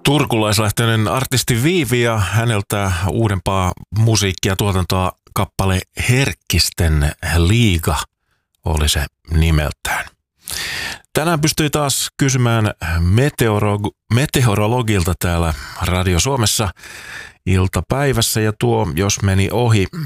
Turkulaislähtöinen artisti Viivi ja häneltä uudempaa musiikkia tuotantoa kappale Herkkisten liiga oli se nimeltään. Tänään pystyi taas kysymään meteorologilta täällä Radio Suomessa iltapäivässä ja tuo, jos meni ohi,